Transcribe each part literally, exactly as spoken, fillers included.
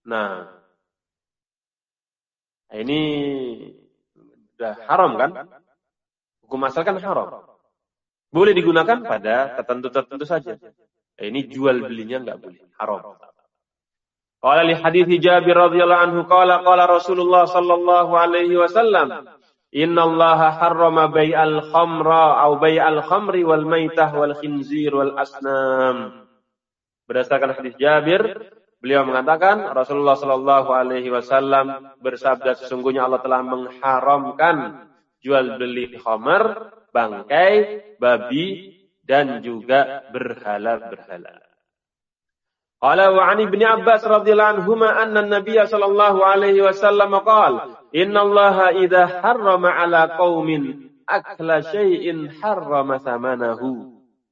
Nah, ini sudah haram kan? Hukum asal kan haram. Boleh digunakan pada tertentu-tertentu saja. Ini jual belinya enggak boleh, haram. Qala li hadithi Jabir radhiyallahu anhu qala qala Rasulullah sallallahu alaihi wasallam innallaha harrama bai'al khamra aw bai'al khamri wal maitah wal khinzir wal asnam. Berdasarkan hadis Jabir, beliau mengatakan Rasulullah sallallahu alaihi wasallam bersabda sesungguhnya Allah telah mengharamkan jual beli khamar, bangkai, babi dan juga berhala-berhala. Qala wa 'an Ibnu Abbas radhiyallahu anhuma anna an-nabiy sallallahu alaihi wasallam qala innallaha idza harrama 'ala qaumin akla syai'in harrama thamanahu.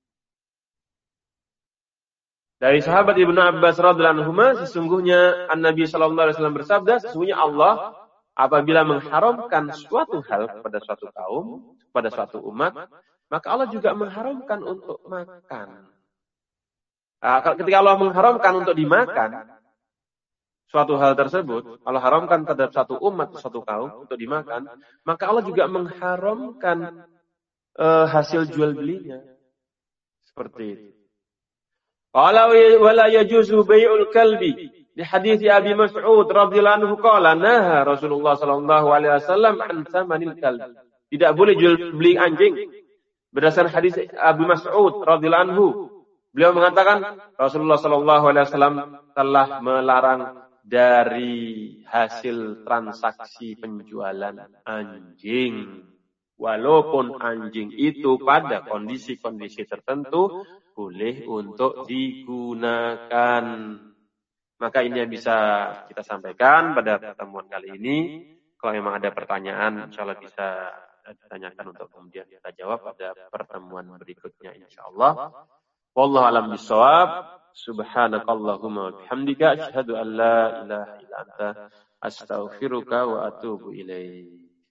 Dari sahabat Ibnu Abbas radhiyallahu anhuma sesungguhnya an-nabi sallallahu alaihi wasallam bersabda sesungguhnya Allah apabila mengharamkan suatu hal kepada suatu kaum, kepada suatu umat, maka Allah juga mengharamkan untuk makan. Nah, ketika Allah mengharamkan untuk dimakan suatu hal tersebut, Allah haramkan terhadap satu umat, satu kaum untuk dimakan, maka Allah juga mengharamkan uh, hasil jual belinya. Seperti itu. Qala wala yajuzu bai'ul kalbi. Di hadis Abi Mas'ud radhiyallahu anhu qala naha Rasulullah sallallahu alaihi wasallam an tsamanil kalbi. Tidak boleh jual beli anjing. Berdasarkan hadis Abi Mas'ud radhiyallahu anhu, beliau mengatakan Rasulullah sallallahu alaihi wasallam telah melarang dari hasil transaksi penjualan anjing. Walaupun anjing itu pada kondisi-kondisi tertentu boleh untuk digunakan. Maka ini yang bisa kita sampaikan pada pertemuan kali ini. Kalau memang ada pertanyaan, insyaallah bisa ditanyakan untuk kemudian kita jawab pada pertemuan berikutnya insyaallah. Wallahu a'lam bishawab. Subhanakallahumma wa bihamdika asyhadu an la ilaha illa anta astaghfiruka wa atubu ilaik.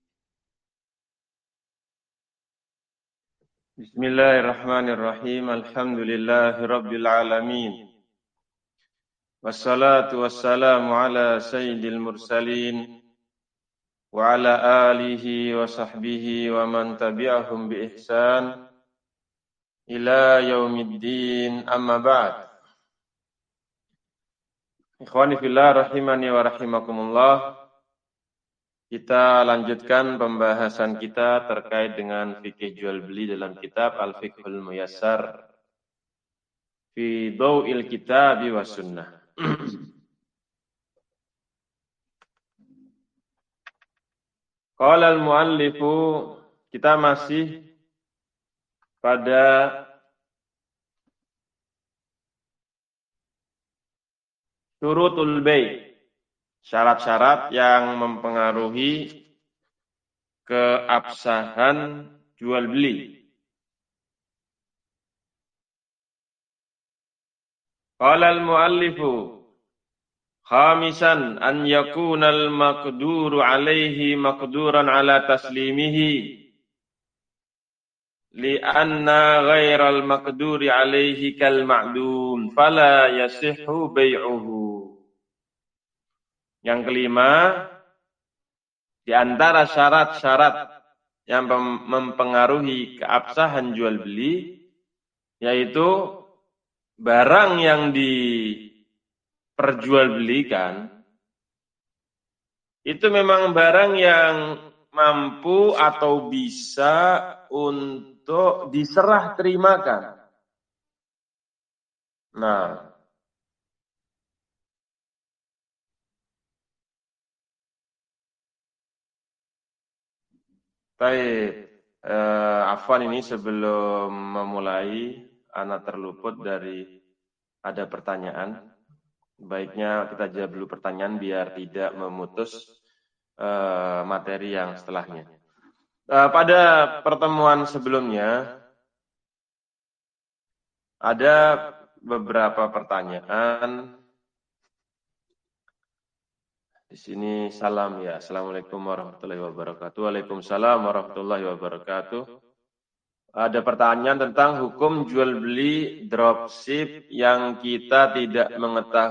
Bismillahirrahmanirrahim. Alhamdulillahirabbil alamin. Wassalatu wassalamu ala sayyidil mursalin wa ala alihi wa sahbihi wa man tabi'ahum bi ihsan ila yaumiddin, amma ba'd. Ikhwani fillah rahimani wa rahimakumullah. Kita lanjutkan pembahasan kita terkait dengan fikih jual beli dalam kitab Al-Fiqhul Muyassar fi Dhau'il Kitabi was Sunnah. Qala al-muallifu, kita masih pada syurutul bai', syarat-syarat yang mempengaruhi keabsahan jual beli. Qala al-muallifu khamisan an yakuna al-maqduru alaihi maqduran ala taslimihi li'anna ghairal maqduri alaihi kal ma'dum fala yasihhu bai'uhu. Yang kelima, di antara syarat-syarat yang mempengaruhi keabsahan jual beli yaitu barang yang diperjualbelikan itu memang barang yang mampu atau bisa untuk diserah terimakan. Nah, baik, eh, afwan ini sebelum memulai, ana terluput dari ada pertanyaan. Baiknya kita jawab dulu pertanyaan biar tidak memutus eh, materi yang setelahnya. Eh, pada pertemuan sebelumnya ada beberapa pertanyaan. Di sini salam ya. Assalamualaikum warahmatullahi wabarakatuh. Waalaikumsalam warahmatullahi wabarakatuh. Ada pertanyaan tentang hukum jual beli dropship yang kita tidak mengetahui